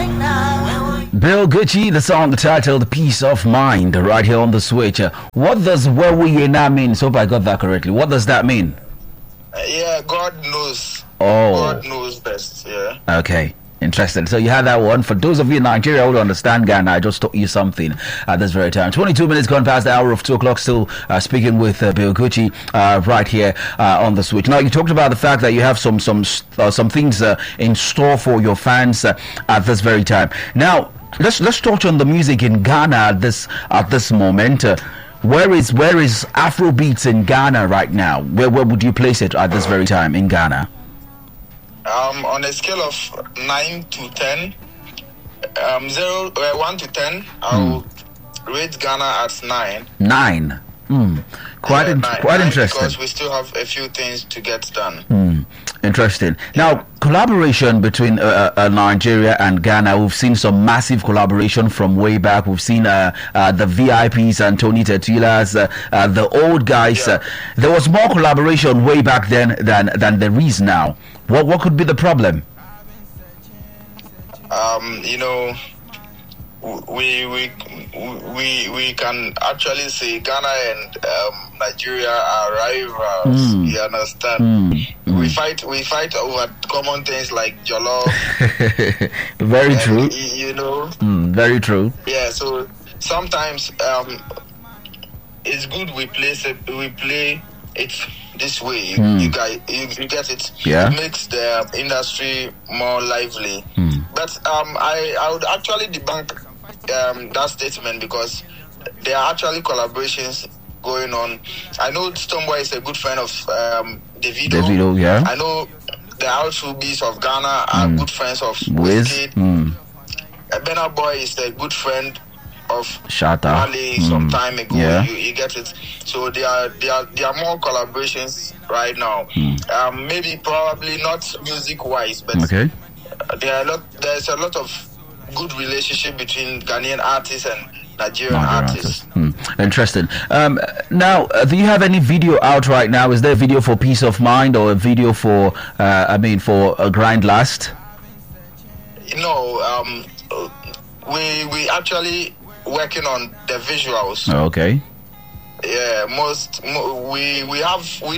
Bill Gucci, the song titled Peace of Mind, right here on the switch. What does Wewuyena mean? So, if I got that correctly, what does that mean? Yeah, God knows. Oh. God knows best, yeah. Okay. Interesting. So you had that one. For those of you in Nigeria who don't understand Ghana, I just taught you something at this very time. 22 minutes gone past the hour of 2 o'clock. Still speaking with Bill Gucci right here on the switch. Now, you talked about the fact that you have some things in store for your fans at this very time. Now, let's touch on the music in Ghana at this moment. Where is Afrobeats in Ghana right now? Where would you place it at this very time in Ghana? On a scale of 9 to 10, 1 to 10, I'll rate Ghana at 9. 9. Quite interesting. Because we still have a few things to get done. Interesting. Now, collaboration between Nigeria and Ghana, we've seen some massive collaboration from way back. We've seen the VIPs and Tony Tetilas, the old guys. Yeah. There was more collaboration way back then than there is now. What could be the problem? We can actually say Ghana and Nigeria are rivals. You understand? We fight over common things like jollof. Very true. Very true. Yeah. So sometimes it's good we play it this way. You get it. Yeah. It makes the industry more lively. But I would actually debunk that statement because there are actually collaborations going on. I know Stonebwoy is a good friend of Davido. Yeah. I know the Outrubies of Ghana are good friends of Wiz. Wizkid. Burna Boy is a good friend of Shatta. Mali some time ago. Yeah. You get it. So there are more collaborations right now. Maybe probably not music wise, but Okay. there's a lot of good relationship between Ghanaian artists and Nigerian artists. Interesting. Now, do you have any video out right now? Is there a video for Peace of Mind or a video for for Grind Last? No, we actually working on the visuals. Okay. Yeah, we